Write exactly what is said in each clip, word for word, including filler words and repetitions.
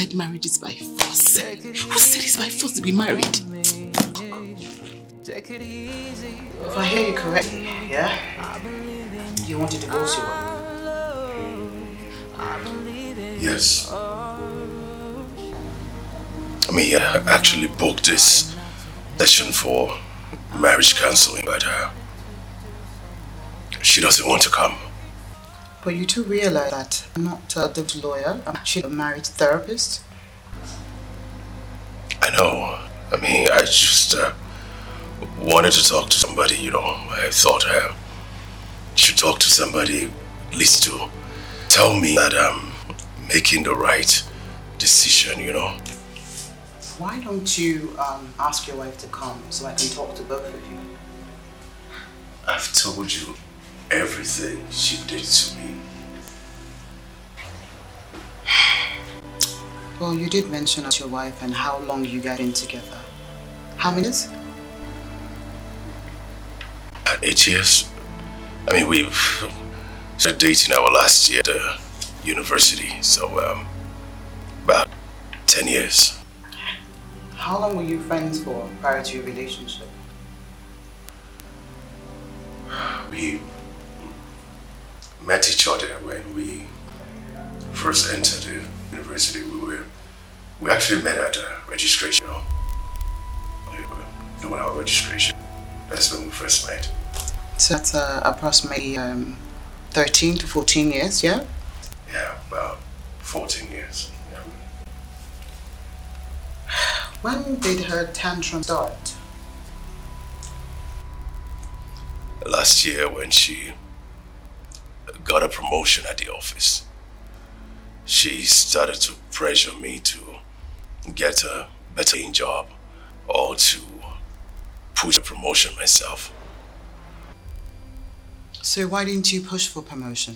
said marriage is by force? Who said it's by force to be married? If I hear you correctly, yeah? You want to divorce your wife? Yes. I mean, I actually booked this session for marriage counseling, but uh, she doesn't want to come. But you do realize that I'm not a divorce lawyer, I'm actually a marriage therapist. I know. I mean, I just uh, wanted to talk to somebody, you know. I thought I should talk to somebody at least to tell me that I'm making the right decision, you know. Why don't you um, ask your wife to come so I can talk to both of you? I've told you everything she did to me. Well, you did mention as your wife and how long you got in together. How many years? At eight years. I mean, we started dating our last year at the university, so um, about ten years. How long were you friends for prior to your relationship? We met each other when we first entered the university. We were we actually met at uh, registration. You know? We were doing our registration. That's when we first met. So that's uh, approximately um, thirteen to fourteen years, yeah? Yeah, about fourteen years. Yeah. When did her tantrum start? Last year when she got a promotion at the office, she started to pressure me to get a better paying job or to push a promotion myself. So why didn't you push for promotion?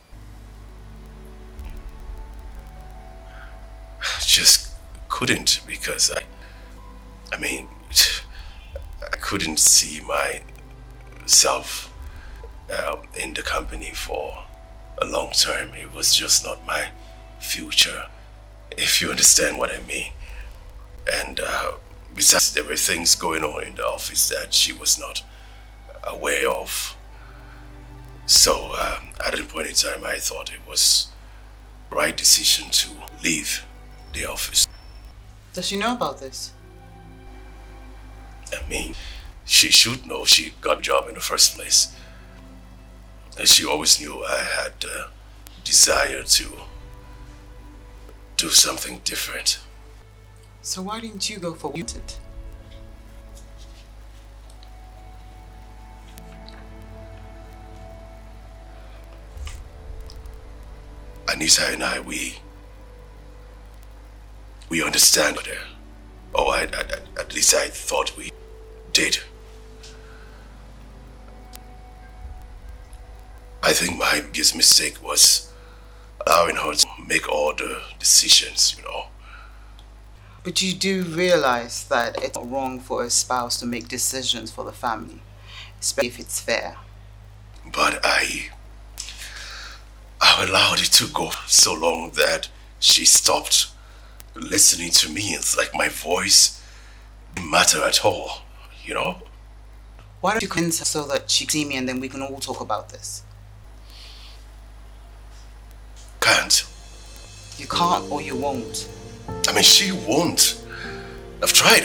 Just couldn't, because I, I mean, I couldn't see myself um, in the company for a long term. It was just not my future, if you understand what I mean. And uh, besides, there were things going on in the office that she was not aware of. So um, at that point in time, I thought it was the right decision to leave the office. Does she know about this? I mean, she should know. She got a job in the first place. And she always knew I had a desire to do something different. So why didn't you go for what you wanted? Anita and I, we we understand her. Oh, I, I, at least I thought we did. I think my biggest mistake was allowing her to make all the decisions, you know. But you do realize that it's not wrong for a spouse to make decisions for the family, especially if it's fair. But I... I allowed it to go so long that she stopped listening to me. It's like my voice didn't matter at all, you know? Why don't you convince her so that she can see me and then we can all talk about this? Can't. You can't or you won't. I mean, she won't. I've tried.